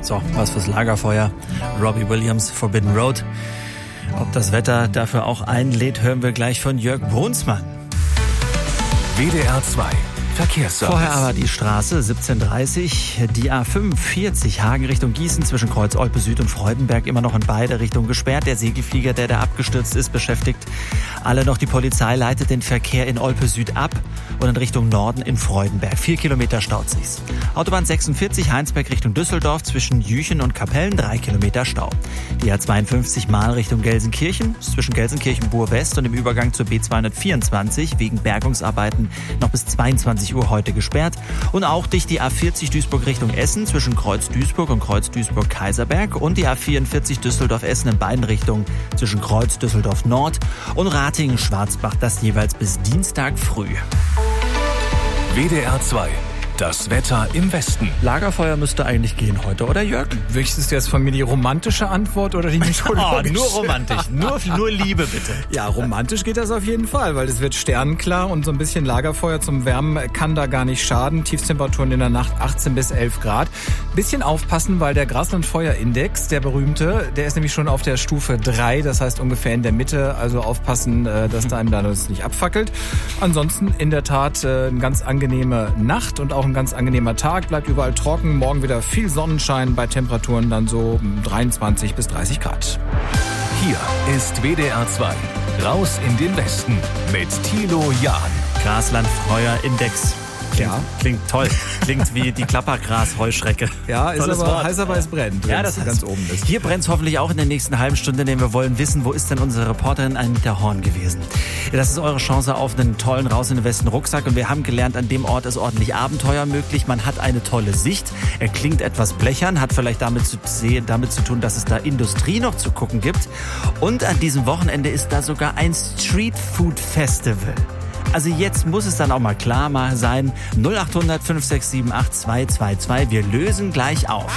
So, was fürs Lagerfeuer. Robbie Williams, Forbidden Road. Ob das Wetter dafür auch einlädt, hören wir gleich von Jörg Brunsmann. WDR 2 Verkehrsservice. Vorher aber die Straße 1730, die A45 Hagen Richtung Gießen zwischen Kreuz Olpe Süd und Freudenberg immer noch in beide Richtungen gesperrt. Der Segelflieger, der da abgestürzt ist, beschäftigt alle noch. Die Polizei leitet den Verkehr in Olpe Süd ab und in Richtung Norden in Freudenberg. 4 Kilometer staut sich's. Autobahn 46 Heinsberg Richtung Düsseldorf zwischen Jüchen und Kapellen 3 Kilometer Stau. Die A52 Mahl Richtung Gelsenkirchen zwischen Gelsenkirchen Buhr West und im Übergang zur B224 wegen Bergungsarbeiten noch bis 22 Uhr heute gesperrt. Und auch dicht die A40 Duisburg Richtung Essen zwischen Kreuz Duisburg und Kreuz Duisburg-Kaiserberg und die A44 Düsseldorf-Essen in beiden Richtungen zwischen Kreuz Düsseldorf Nord und Ratingen-Schwarzbach, das jeweils bis Dienstag früh. WDR 2. Das Wetter im Westen. Lagerfeuer müsste eigentlich gehen heute, oder Jörg? Möchtest du jetzt von mir die romantische Antwort oder die mythologische? Nur romantisch, nur Liebe bitte. Ja, romantisch geht das auf jeden Fall, weil es wird sternenklar und so ein bisschen Lagerfeuer zum Wärmen kann da gar nicht schaden. Tiefstemperaturen in der Nacht 18 bis 11 Grad. Bisschen aufpassen, weil der Graslandfeuerindex, der berühmte, der ist nämlich schon auf der Stufe 3, das heißt ungefähr in der Mitte. Also aufpassen, dass da einem da das nicht abfackelt. Ansonsten in der Tat eine ganz angenehme Nacht und auch ein ganz angenehmer Tag, bleibt überall trocken. Morgen wieder viel Sonnenschein bei Temperaturen dann so 23 bis 30 Grad. Hier ist WDR 2. Raus in den Westen mit Thilo Jahn. Graslandfeuerindex. Klingt toll. Klingt wie die Klappergras-Heuschrecke. Ja, ist Tolles aber Wort. heiß, aber es brennt. Ja, das ganz oben ist. Hier brennt es hoffentlich auch in der nächsten halben Stunde, denn wir wollen wissen, wo ist denn unsere Reporterin Anita Horn gewesen? Das ist eure Chance auf einen tollen Raus in den Westen Rucksack und wir haben gelernt, an dem Ort ist ordentlich Abenteuer möglich. Man hat eine tolle Sicht. Er klingt etwas blechern, hat vielleicht damit zu tun, dass es da Industrie noch zu gucken gibt. Und an diesem Wochenende ist da sogar ein Street Food Festival. Also jetzt muss es dann auch mal klar sein. 0800 5678 222. Wir lösen gleich auf.